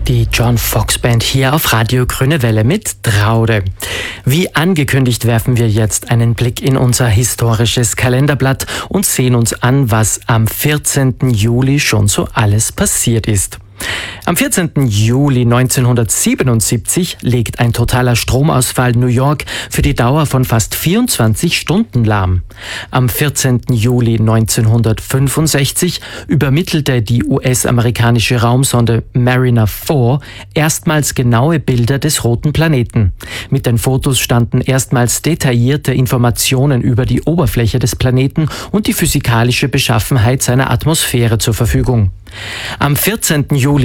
Die John Foxx Band hier auf Radio Grüne Welle mit Traude. Wie angekündigt werfen wir jetzt einen Blick in unser historisches Kalenderblatt und sehen uns an, was am 14. Juli schon so alles passiert ist. Am 14. Juli 1977 legt ein totaler Stromausfall New York für die Dauer von fast 24 Stunden lahm. Am 14. Juli 1965 übermittelte die US-amerikanische Raumsonde Mariner 4 erstmals genaue Bilder des roten Planeten. Mit den Fotos standen erstmals detaillierte Informationen über die Oberfläche des Planeten und die physikalische Beschaffenheit seiner Atmosphäre zur Verfügung. Am 14. Juli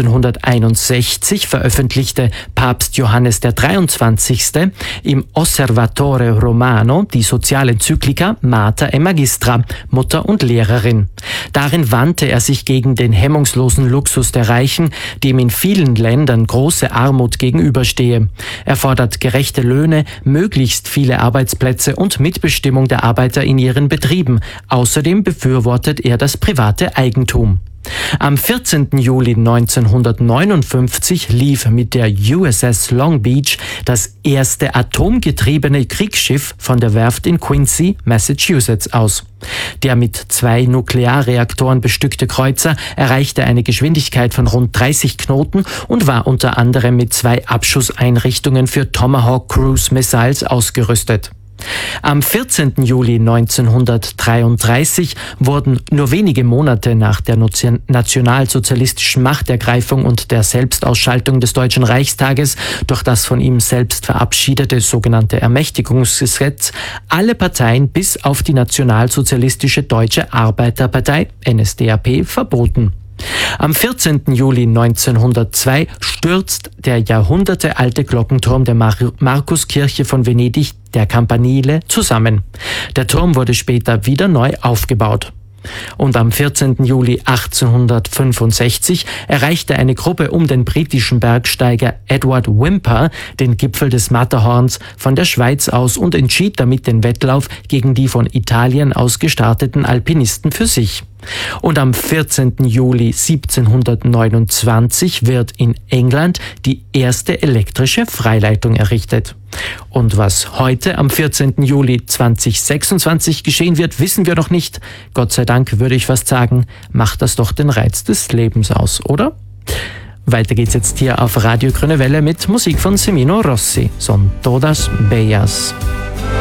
1961 veröffentlichte Papst Johannes der 23. im Osservatore Romano die Sozialenzyklika Mater e Magistra, Mutter und Lehrerin. Darin wandte er sich gegen den hemmungslosen Luxus der Reichen, dem in vielen Ländern große Armut gegenüberstehe. Er fordert gerechte Löhne, möglichst viele Arbeitsplätze und Mitbestimmung der Arbeiter in ihren Betrieben. Außerdem befürwortet er das private Eigentum. Am 14. Juli 1959 lief mit der USS Long Beach das erste atomgetriebene Kriegsschiff von der Werft in Quincy, Massachusetts, aus. Der mit 2 Nuklearreaktoren bestückte Kreuzer erreichte eine Geschwindigkeit von rund 30 Knoten und war unter anderem mit 2 Abschusseinrichtungen für Tomahawk Cruise Missiles ausgerüstet. Am 14. Juli 1933 wurden nur wenige Monate nach der nationalsozialistischen Machtergreifung und der Selbstausschaltung des Deutschen Reichstages durch das von ihm selbst verabschiedete sogenannte Ermächtigungsgesetz alle Parteien bis auf die nationalsozialistische Deutsche Arbeiterpartei NSDAP verboten. Am 14. Juli 1902 stürzt der jahrhundertealte Glockenturm der Markuskirche von Venedig, der Campanile, zusammen. Der Turm wurde später wieder neu aufgebaut. Und am 14. Juli 1865 erreichte eine Gruppe um den britischen Bergsteiger Edward Whymper den Gipfel des Matterhorns von der Schweiz aus und entschied damit den Wettlauf gegen die von Italien aus gestarteten Alpinisten für sich. Und am 14. Juli 1729 wird in England die erste elektrische Freileitung errichtet. Und was heute am 14. Juli 2026 geschehen wird, wissen wir noch nicht. Gott sei Dank, würde ich fast sagen, macht das doch den Reiz des Lebens aus, oder? Weiter geht's jetzt hier auf Radio Grüne Welle mit Musik von Semino Rossi. Son todas bellas.